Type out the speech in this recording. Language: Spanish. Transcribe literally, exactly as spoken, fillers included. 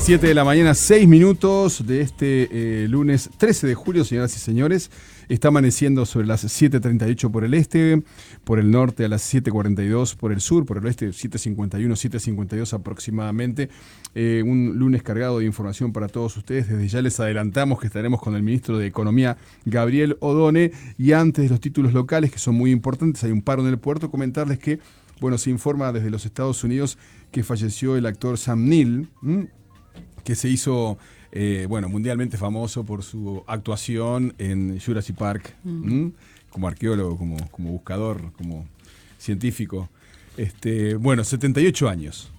siete de la mañana, seis minutos de este eh, lunes trece de julio, señoras y señores. Está amaneciendo sobre las siete treinta y ocho por el este, por el norte a las siete cuarenta y dos por el sur, por el oeste siete cincuenta y uno, siete cincuenta y dos aproximadamente. Eh, un lunes cargado de información para todos ustedes. Desde ya les adelantamos que estaremos con el ministro de Economía, Gabriel Odone. Y antes de los títulos locales, que son muy importantes, hay un paro en el puerto, comentarles que, bueno, se informa desde los Estados Unidos que falleció el actor Sam Neill, ¿m? que se hizo... Eh, bueno, mundialmente famoso por su actuación en Jurassic Park, mm. ¿m? como arqueólogo, como, como buscador, como científico. Este, bueno, setenta y ocho años.